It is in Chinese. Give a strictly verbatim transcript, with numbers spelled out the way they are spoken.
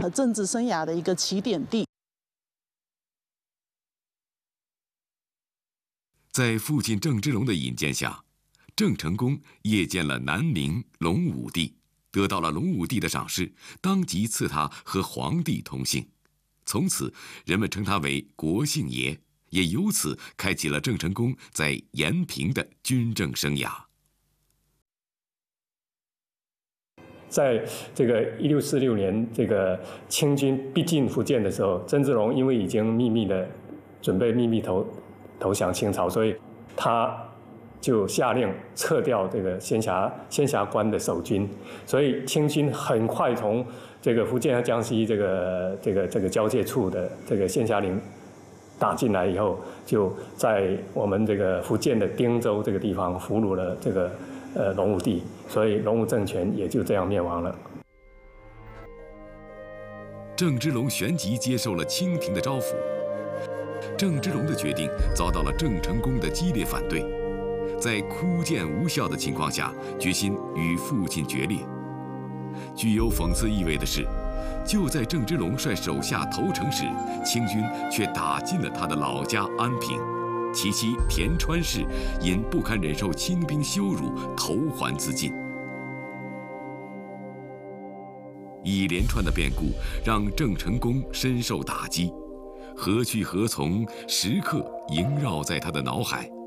政治生涯的一个起点地。 在父亲郑芝龙的引荐下，郑成功谒见了南明隆武帝，得到了隆武帝的赏识，当即赐他和皇帝同姓。从此，人们称他为国姓爷，也由此开启了郑成功在延平的军政生涯。 在这个一六四六年，这个清军逼近福建的时候，郑芝龙因为已经秘密的准备秘密投投降清朝，所以他就下令撤掉这个仙霞仙霞关的守军，所以清军很快从这个福建和江西这个这个这个交界处的这个仙霞岭打进来以后，就在我们这个福建的汀州这个地方俘虏了这个呃隆武帝，所以隆武政权也就这样灭亡了。 郑芝龙旋即接受了清廷的招抚，郑芝龙的决定遭到了郑成功的激烈反对，在哭谏无效的情况下，决心与父亲决裂。具有讽刺意味的是，就在郑芝龙率手下投诚时，清军却打进了他的老家安平，其妻田川氏因不堪忍受清兵羞辱，投环自尽。一连串的变故让郑成功深受打击，何去何从时刻萦绕在他的脑海。